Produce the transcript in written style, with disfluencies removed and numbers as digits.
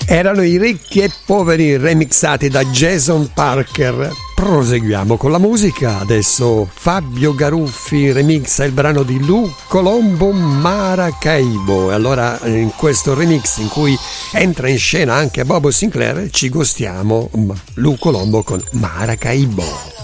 Erano i Ricchi e Poveri remixati da Jason Parker. Proseguiamo con la musica. Adesso Fabio Garuffi remixa il brano di Lou Colombo, Maracaibo. E allora in questo remix in cui entra in scena anche Bobo Sinclair ci gustiamo Lou Colombo con Maracaibo.